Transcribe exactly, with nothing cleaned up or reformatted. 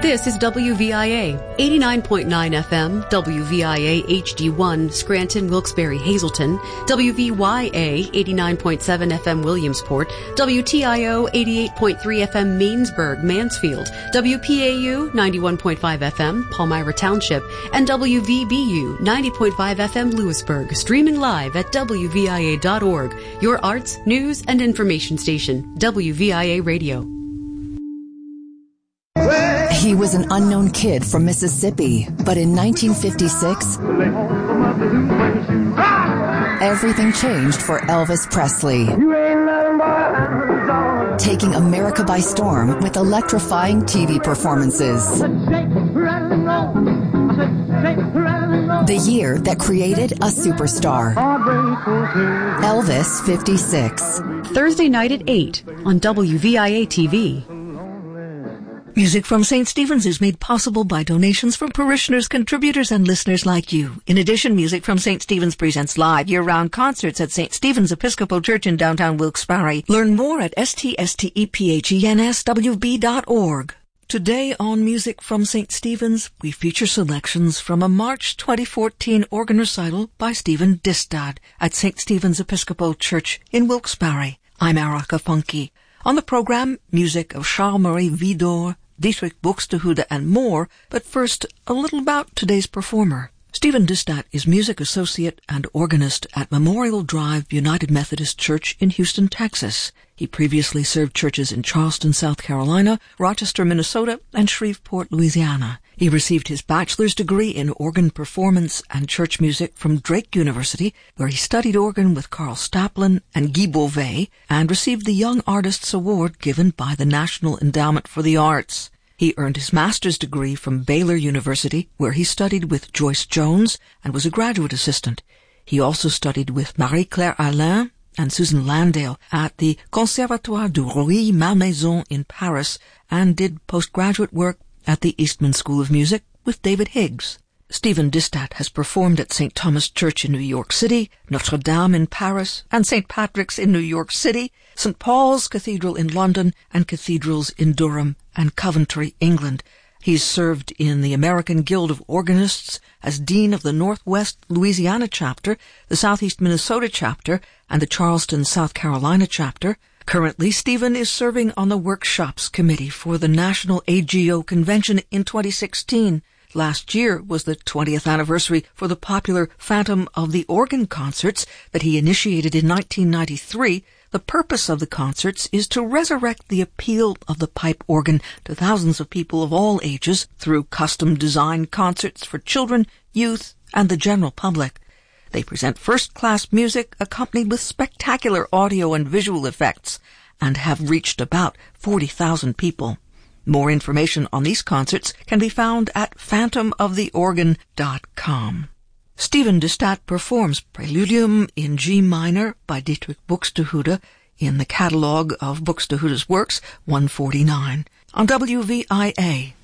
This is W V I A, eighty-nine point nine F M, W V I A H D one, Scranton, Wilkes-Barre, Hazleton, W V Y A, eighty-nine point seven F M, Williamsport, W T I O, eighty-eight point three F M, Mainsburg, Mansfield, W P A U, ninety-one point five F M, Palmyra Township, and W V B U, ninety point five F M, Lewisburg, streaming live at W V I A dot org, your arts, news, and information station, W V I A Radio. He was an unknown kid from Mississippi, but in nineteen fifty-six, everything changed for Elvis Presley, taking America by storm with electrifying T V performances. The year that created a superstar. Elvis fifty-six. Thursday night at eight on W V I A T V. Music from Saint Stephen's is made possible by donations from parishioners, contributors, and listeners like you. In addition, Music from Saint Stephen's presents live year-round concerts at Saint Stephen's Episcopal Church in downtown Wilkes-Barre. Learn more at S T S T E P H E N S W B dot org. Today on Music from Saint Stephen's, we feature selections from a March twenty fourteen organ recital by Stephen Distad at Saint Stephen's Episcopal Church in Wilkes-Barre. I'm Erica Funke. On the program, music of Charles-Marie Widor, Dietrich Buxtehude, and more, but first, a little about today's performer. Stephen Distad is music associate and organist at Memorial Drive United Methodist Church in Houston, Texas. He previously served churches in Charleston, South Carolina, Rochester, Minnesota, and Shreveport, Louisiana. He received his bachelor's degree in organ performance and church music from Drake University, where he studied organ with Carl Staplin and Guy Beauvais, and received the Young Artists Award given by the National Endowment for the Arts. He earned his master's degree from Baylor University, where he studied with Joyce Jones and was a graduate assistant. He also studied with Marie-Claire Alain and Susan Landale at the Conservatoire du Rueil-Malmaison in Paris, and did postgraduate work at the Eastman School of Music with David Higgs. Stephen Distad has performed at Saint Thomas Church in New York City, Notre Dame in Paris, and Saint Patrick's in New York City, Saint Paul's Cathedral in London, and cathedrals in Durham and Coventry, England. He's served in the American Guild of Organists as Dean of the Northwest Louisiana Chapter, the Southeast Minnesota Chapter, and the Charleston, South Carolina Chapter. Currently, Stephen is serving on the Workshops Committee for the National A G O Convention in twenty sixteen. Last year was the twentieth anniversary for the popular Phantom of the Organ concerts that he initiated in nineteen ninety-three. The purpose of the concerts is to resurrect the appeal of the pipe organ to thousands of people of all ages through custom-designed concerts for children, youth, and the general public. They present first-class music accompanied with spectacular audio and visual effects, and have reached about forty thousand people. More information on these concerts can be found at phantom of the organ dot com. Stephen Distad performs Preludium in G minor by Dietrich Buxtehude in the catalogue of Buxtehude's works, one forty-nine, on W V I A.